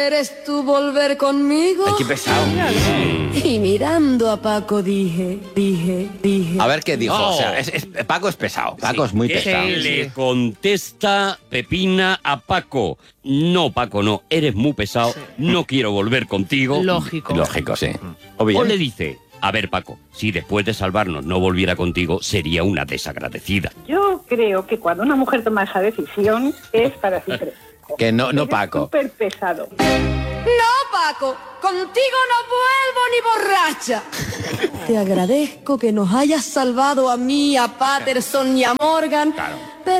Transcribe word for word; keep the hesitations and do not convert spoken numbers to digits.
¿Quieres tú volver conmigo? Ay, qué pesado. Y mirando a Paco dije, dije, dije... A ver qué dijo. No. O sea, es, es- Paco es pesado. Paco Sí, es muy ¿qué pesado. le contesta Pepina a Paco? No, Paco, no. Eres muy pesado. No quiero volver contigo. Lógico. Lógico, sí. O Obvio. le dice... A ver, Paco, si después de salvarnos no volviera contigo, sería una desagradecida. Yo creo que cuando una mujer toma esa decisión es para siempre. Que no, no Eres Paco. súper pesado. No, Paco, contigo no vuelvo ni borracha. Te agradezco que nos hayas salvado a mí, a Patterson y a Morgan, Claro. pero